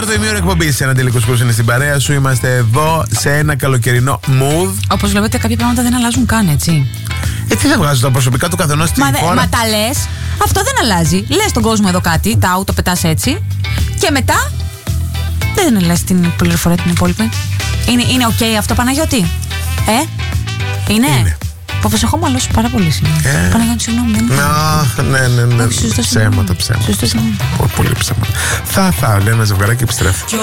Τέταρτο ημίωρο εκπομπής. Ένα τελικός που είναι στην παρέα σου. Είμαστε εδώ σε ένα καλοκαιρινό mood. Όπως βλέπετε, κάποια πράγματα δεν αλλάζουν καν, έτσι. Τι θα βγάζει τα προσωπικά του καθενός στην χώρα. Μα τα λες, αυτό δεν αλλάζει. Λες στον κόσμο εδώ κάτι, τα auto πετάς έτσι. Και μετά δεν λες την πληροφορία την υπόλοιπη. Είναι ok αυτό, Παναγιώτη? Είναι. Πόφες, έχω μαλώσει πάρα πολύ σήμερα. Παναγιώτη, συγγνώμη. Ναι. Ψέματα. Πολύ ψέματα. Θα λένε ένα ζευγαράκι επιστρέφει.